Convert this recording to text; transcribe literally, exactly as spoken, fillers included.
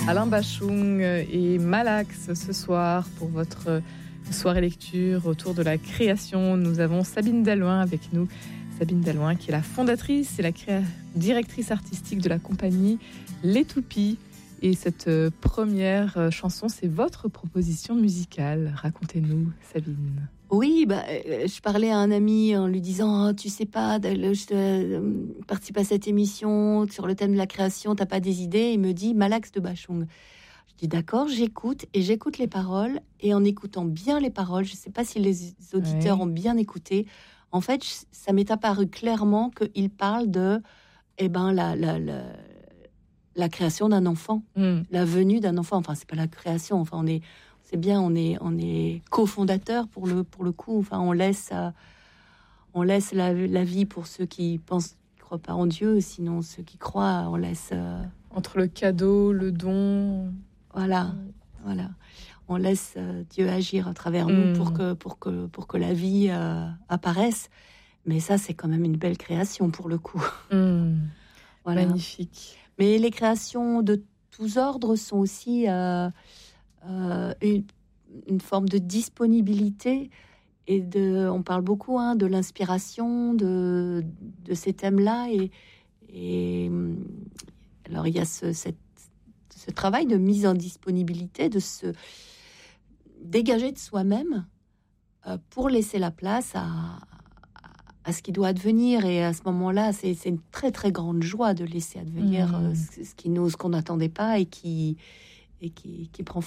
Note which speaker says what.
Speaker 1: Alain Bachung et Malax ce soir pour votre soirée lecture autour de la création. Nous avons Sabine Dallouin avec nous. Sabine Dallouin qui est la fondatrice et la créa- directrice artistique de la compagnie Les Toupies. Et cette première chanson, c'est votre proposition musicale. Racontez-nous, Sabine.
Speaker 2: Oui, bah, euh, je parlais à un ami en lui disant oh, « Tu sais pas, de, de, je euh, participe à cette émission sur le thème de la création, t'as pas des idées ?» Il me dit « Malax de Bachung ». Je dis « D'accord, j'écoute et j'écoute les paroles. » Et en écoutant bien les paroles, je sais pas si les auditeurs ouais. ont bien écouté, en fait, ça m'est apparu clairement qu'il parle de eh ben, la, la, la, la création d'un enfant, mm. la venue d'un enfant. Enfin, c'est pas la création, enfin, on est... C'est bien, on est, on est cofondateur pour le, pour le coup. Enfin, on laisse, euh, on laisse la, la vie pour ceux qui pensent, qui croient pas en Dieu. Sinon, ceux qui croient, on laisse... Euh...
Speaker 1: Entre le cadeau, le don...
Speaker 2: Voilà, ouais. voilà. On laisse euh, Dieu agir à travers mmh. nous pour que, pour, que, pour que la vie euh, apparaisse. Mais ça, c'est quand même une belle création pour le coup.
Speaker 1: Mmh. Voilà. Magnifique.
Speaker 2: Mais les créations de tous ordres sont aussi... Euh, Euh, une, une forme de disponibilité et de, on parle beaucoup hein, de l'inspiration de, de ces thèmes-là et, et alors il y a ce, cette, ce travail de mise en disponibilité, de se dégager de soi-même euh, pour laisser la place à, à ce qui doit advenir et à ce moment-là c'est, c'est une très très grande joie de laisser advenir mmh. euh, ce, ce qui nous, ce qu'on n'attendait pas et qui et qui, qui prend